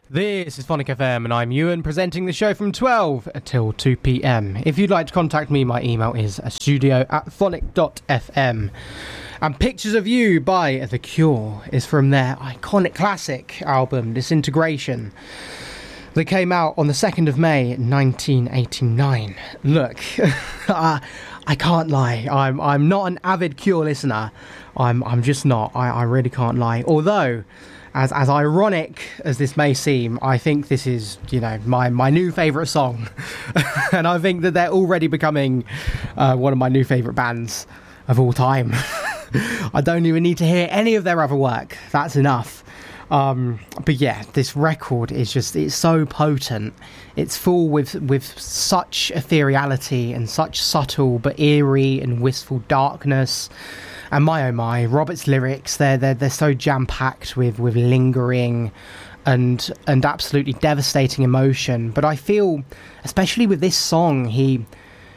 This is Phonic FM and I'm Ewan, presenting the show from 12 till 2 p.m. If you'd like to contact me, my email is studio@phonic.fm. And Pictures of You by The Cure is from their iconic classic album, Disintegration, that came out on the 2nd of May 1989. Look, I can't lie, I'm not an avid Cure listener. I'm just not. I really can't lie. Although, as ironic as this may seem, I think this is, my new favourite song. And I think that they're already becoming one of my new favourite bands of all time. I don't even need to hear any of their other work. That's enough. But yeah, this record is it's so potent. It's full with such ethereality and such subtle but eerie and wistful darkness. And my oh my, Robert's lyrics, they're so jam-packed with lingering and absolutely devastating emotion. But I feel, especially with this song, he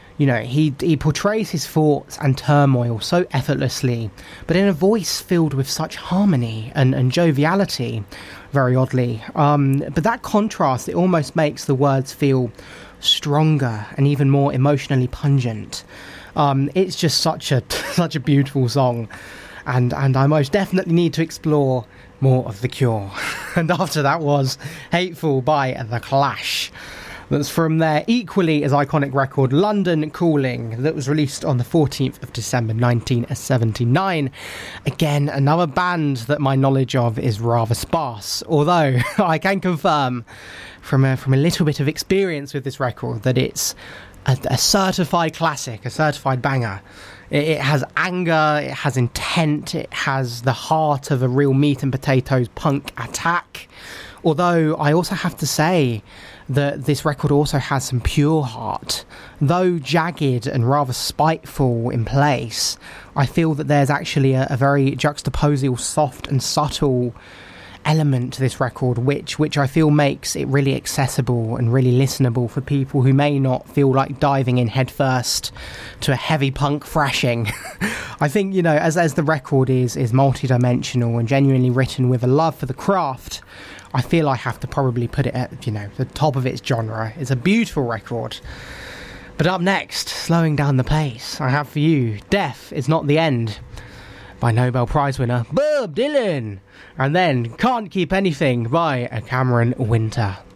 portrays his thoughts and turmoil so effortlessly, but in a voice filled with such harmony and joviality, very oddly. But that contrast, it almost makes the words feel stronger and even more emotionally pungent. It's just such a beautiful song, and I most definitely need to explore more of The Cure. And after that was Hateful by The Clash. That's from their equally as iconic record, London Calling, that was released on the 14th of December 1979. Again, another band that my knowledge of is rather sparse, although I can confirm from a little bit of experience with this record that it's a certified classic, a certified banger. It has anger, it has intent, it has the heart of a real meat and potatoes punk attack. Although I also have to say that this record also has some pure heart. Though jagged and rather spiteful in place, I feel that there's actually a very juxtaposal, soft and subtle element to this record, which I feel makes it really accessible and really listenable for people who may not feel like diving in headfirst to a heavy punk thrashing. I think, as the record is multi-dimensional and genuinely written with a love for the craft, I feel I have to probably put it at, the top of its genre. It's a beautiful record. But up next, slowing down the pace, I have for you Death Is Not the End by Nobel Prize winner Bob Dylan. And then Can't Keep Anything by Cameron Winter.